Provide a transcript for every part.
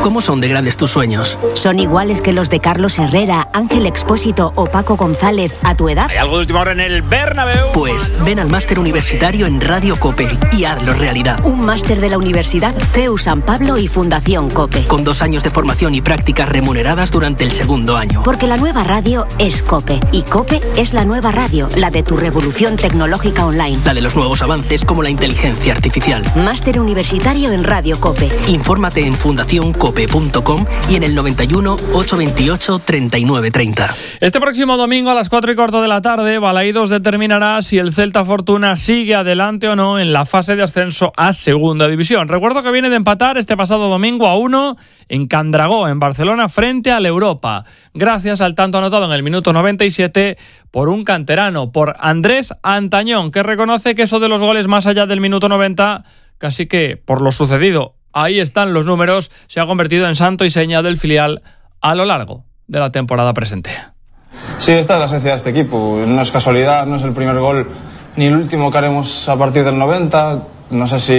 ¿Cómo son de grandes tus sueños? ¿Son iguales que los de Carlos Herrera, Ángel Expósito o Paco González a tu edad? ¿Hay algo de última hora en el Bernabéu? Pues ven al máster universitario en Radio COPE y hazlo realidad. Un máster de la Universidad CEU San Pablo y Fundación COPE. Con 2 años de formación y prácticas remuneradas durante el segundo año. Porque la nueva radio es COPE. Y COPE es la nueva radio, la de tu revolución tecnológica online. La de los nuevos avances como la inteligencia artificial. Máster universitario en Radio COPE. Infórmate en fundacioncope.com y en el 91 828 3930. Este próximo domingo a las 4:15 de la tarde, Balaídos determinará si el Celta Fortuna sigue adelante o no en la fase de ascenso a Segunda División. Recuerdo que viene de empatar este pasado domingo 1 en Candragó, en Barcelona, frente al Europa, gracias al tanto anotado en el minuto 97 por un canterano, por Andrés Antañón, que reconoce que eso de los goles más allá del minuto 90, casi que por lo sucedido, ahí están los números, se ha convertido en santo y seña del filial a lo largo de la temporada presente. Sí, esta es la esencia de este equipo, no es casualidad, no es el primer gol ni el último que haremos a partir del 90, no sé si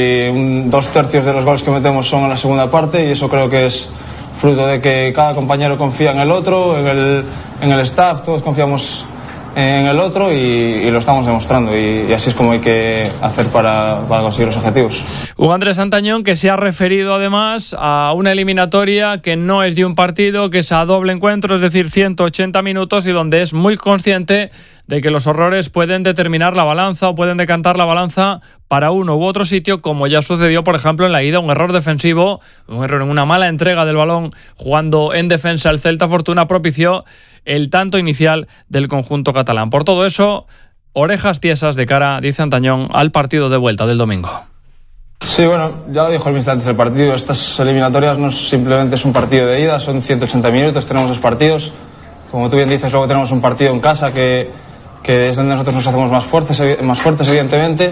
2/3 de los goles que metemos son en la segunda parte y eso creo que es fruto de que cada compañero confía en el otro, en el staff, todos confiamos en el otro y lo estamos demostrando y así es como hay que hacer para conseguir los objetivos. Un Andrés Antañón que se ha referido además a una eliminatoria que no es de un partido, que es a doble encuentro, es decir, 180 minutos y donde es muy consciente de que los errores pueden determinar la balanza o pueden decantar la balanza para uno u otro sitio, como ya sucedió, por ejemplo, en la ida, un error defensivo, un error en una mala entrega del balón jugando en defensa. El Celta Fortuna propició el tanto inicial del conjunto catalán. Por todo eso, orejas tiesas de cara, dice Antañón, al partido de vuelta del domingo. Sí, bueno, ya lo dijo el ministro antes del partido, estas eliminatorias no simplemente es un partido de ida, son 180 minutos, tenemos 2 partidos, como tú bien dices, luego tenemos un partido en casa que es donde nosotros nos hacemos más fuertes evidentemente,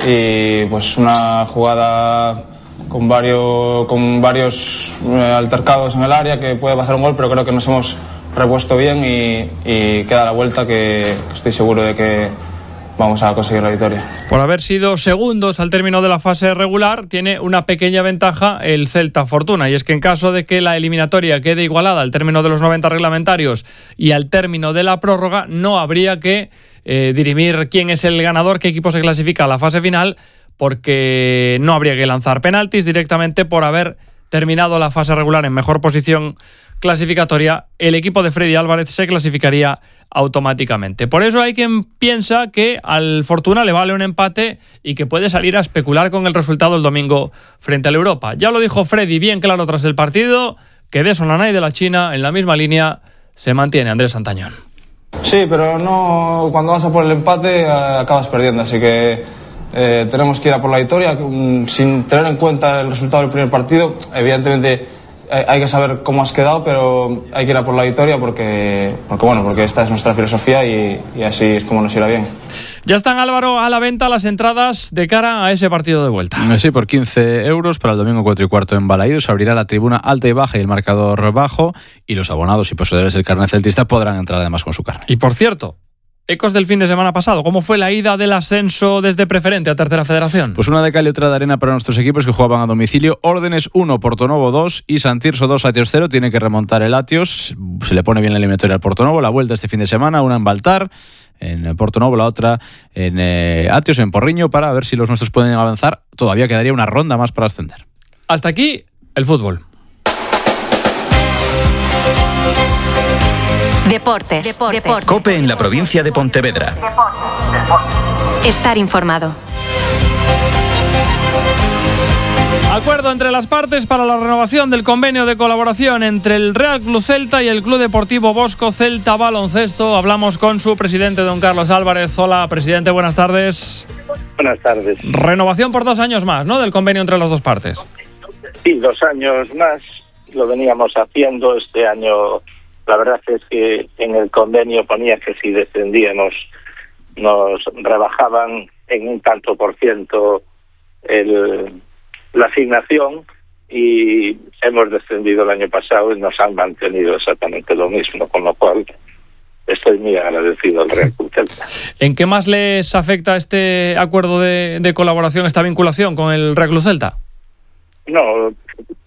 y pues una jugada con varios altercados en el área que puede pasar un gol, pero creo que nos hemos repuesto bien y queda la vuelta que estoy seguro de que vamos a conseguir la victoria. Por haber sido segundos al término de la fase regular, tiene una pequeña ventaja el Celta Fortuna, y es que en caso de que la eliminatoria quede igualada al término de los 90 reglamentarios y al término de la prórroga, no habría que dirimir quién es el ganador, qué equipo se clasifica a la fase final, porque no habría que lanzar penaltis directamente por haber terminado la fase regular en mejor posición clasificatoria. El equipo de Freddy Álvarez se clasificaría automáticamente. Por eso hay quien piensa que al Fortuna le vale un empate y que puede salir a especular con el resultado el domingo frente al Europa. Ya lo dijo Freddy bien claro tras el partido, que de Sonanay de la China, en la misma línea, se mantiene Andrés Antañón. Sí, pero no, cuando vas a por el empate acabas perdiendo, así que tenemos que ir a por la victoria sin tener en cuenta el resultado del primer partido. Evidentemente hay que saber cómo has quedado, pero hay que ir a por la victoria porque esta es nuestra filosofía y así es como nos irá bien. Ya están, Álvaro, a la venta las entradas de cara a ese partido de vuelta. Sí, por 15 euros para el domingo 4:15 en Balaídos. Se abrirá la tribuna alta y baja y el marcador bajo, y los abonados y poseedores del carnet celtista podrán entrar además con su carnet. Y por cierto, ecos del fin de semana pasado, ¿cómo fue la ida del ascenso desde Preferente a Tercera Federación? Pues una de cal y otra de arena para nuestros equipos que jugaban a domicilio. Órdenes 1, Portonovo 2 y Santirso 2, Atios 0. Tiene que remontar el Atios. Se le pone bien la eliminatoria al Portonovo. La vuelta este fin de semana, una en Baltar, en Portonovo, la otra en Atios, en Porriño, para ver si los nuestros pueden avanzar. Todavía quedaría una ronda más para ascender. Hasta aquí el fútbol. Deportes. COPE en la provincia de Pontevedra. Estar informado. Acuerdo entre las partes para la renovación del convenio de colaboración entre el Real Club Celta y el Club Deportivo Bosco Celta Baloncesto. Hablamos con su presidente, don Carlos Álvarez. Hola, presidente, buenas tardes. Buenas tardes. Renovación por 2 años más, ¿no?, del convenio entre las dos partes. Sí, 2 años más. Lo veníamos haciendo este año. La verdad es que en el convenio ponía que si descendíamos nos rebajaban en un tanto por ciento la asignación, y hemos descendido el año pasado y nos han mantenido exactamente lo mismo, con lo cual estoy muy agradecido al Real Club Celta. ¿En qué más les afecta este acuerdo de colaboración, esta vinculación con el Real Club Celta? No,